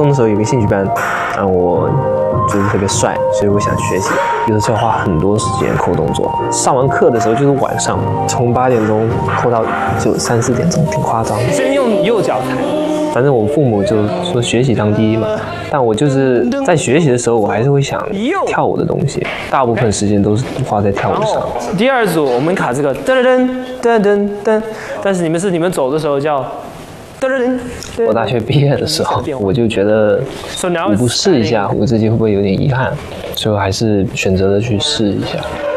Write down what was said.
中的时候有个兴趣班，让我觉得特别帅，所以我想学习。有的时候花很多时间扣动作，上完课的时候就是晚上，从8点钟扣到就3、4点钟，挺夸张。 先用右脚踩。 反正我父母就说学习当第一嘛，但我就是在学习的时候，我还是会想跳舞的东西，大部分时间都是花在跳舞上。 第二组我们卡这个噔噔噔噔噔，但是你们走的时候叫噔噔噔。 我大学毕业的时候，我就觉得我不试一下，我自己会不会有点遗憾，所以我还是选择了去试一下。